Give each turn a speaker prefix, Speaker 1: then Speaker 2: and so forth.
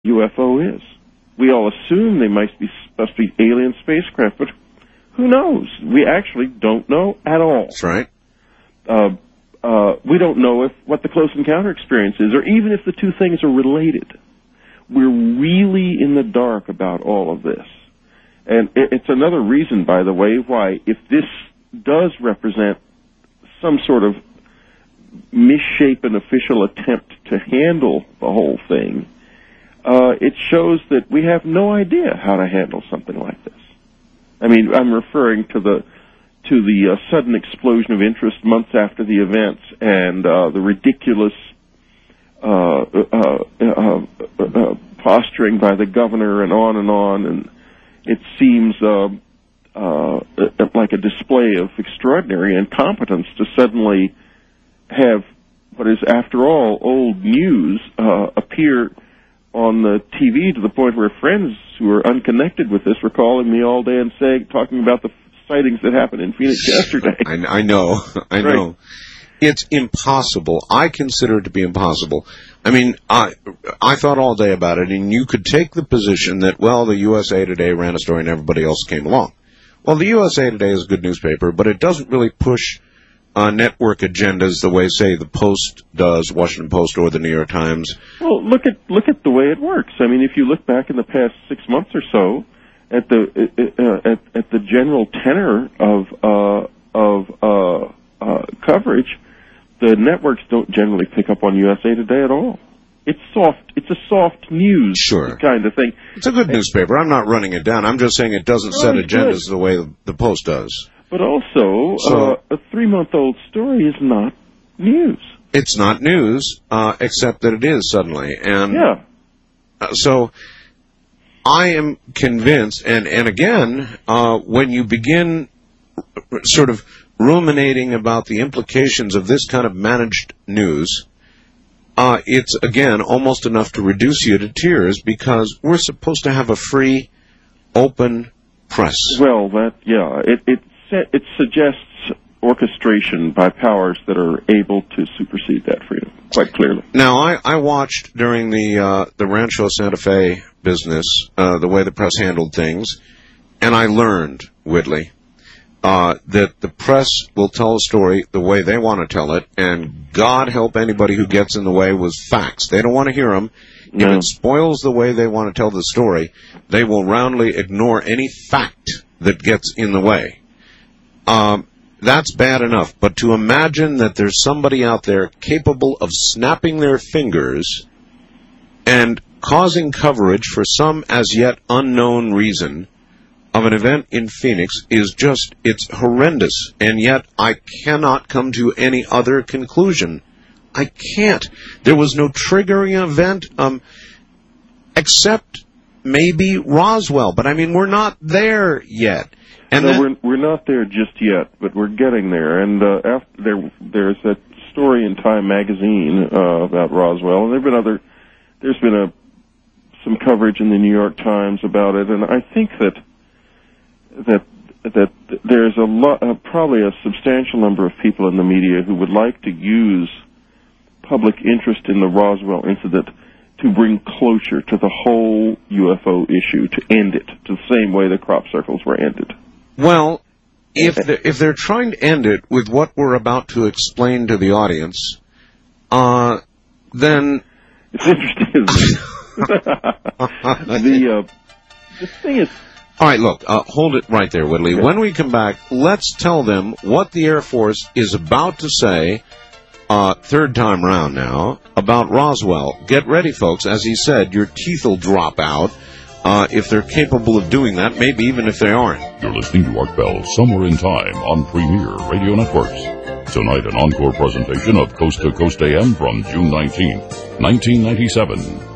Speaker 1: UFO is. We all assume they must be alien spacecraft, but who knows? We actually don't know at all.
Speaker 2: That's right.
Speaker 1: We don't know what the close encounter experience is, or even if the two things are related. We're really in the dark about all of this. And it's another reason, by the way, why if this does represent some sort of misshapen official attempt to handle the whole thing, it shows that we have no idea how to handle something like this. I mean, I'm referring to the sudden explosion of interest months after the events and the ridiculous posturing by the governor and on, and it seems like a display of extraordinary incompetence to suddenly have what is, after all, old news appear on the TV to the point where friends who are unconnected with this were calling me all day and talking about the sightings that happened in Phoenix yesterday.
Speaker 2: I know.
Speaker 1: Right.
Speaker 2: It's impossible. I consider it to be impossible. I mean, I thought all day about it, and you could take the position that, well, the USA Today ran a story and everybody else came along. Well, the USA Today is a good newspaper, but it doesn't really push network agendas the way, say, the Post does, Washington Post or the New York Times.
Speaker 1: Well, look at the way it works. I mean, if you look back in the past 6 months or so at the general tenor of coverage, the networks don't generally pick up on USA Today at all. It's a soft news kind of thing.
Speaker 2: It's a good newspaper. I'm not running it down. I'm just saying it doesn't set agendas the way the Post does.
Speaker 1: But also, a 3-month-old story is not news.
Speaker 2: It's not news, except that it is suddenly. And so I am convinced, and again, when you begin sort of ruminating about the implications of this kind of managed news, it's, again, almost enough to reduce you to tears, because we're supposed to have a free, open press.
Speaker 1: Well, it suggests orchestration by powers that are able to supersede that freedom, quite clearly.
Speaker 2: Now, I watched during the Rancho Santa Fe business the way the press handled things, and I learned, Whitley, that the press will tell a story the way they want to tell it, and God help anybody who gets in the way with facts. They don't want to hear them. If it spoils the way they want to tell the story, they will roundly ignore any fact that gets in the way. That's bad enough, but to imagine that there's somebody out there capable of snapping their fingers and causing coverage for some as yet unknown reason of an event in Phoenix is just, it's horrendous, and yet I cannot come to any other conclusion. I can't. There was no triggering event, except maybe Roswell, but I mean, we're not there yet. And
Speaker 1: we're not there just yet, but we're getting there. And there's that story in Time magazine about Roswell, and there's been some coverage in the New York Times about it, and I think that there's probably a substantial number of people in the media who would like to use public interest in the Roswell incident to bring closure to the whole UFO issue, to end it, to the same way the crop circles were ended.
Speaker 2: Well, if they're trying to end it with what we're about to explain to the audience, then
Speaker 1: it's interesting. The thing is.
Speaker 2: All right, look, hold it right there, Whitley. Okay. When we come back, let's tell them what the Air Force is about to say, third time round now, about Roswell. Get ready, folks. As he said, your teeth will drop out. If they're capable of doing that, maybe even if they aren't.
Speaker 3: You're listening to Art Bell, Somewhere in Time, on Premier Radio Networks. Tonight, an encore presentation of Coast to Coast AM from June 19th, 1997.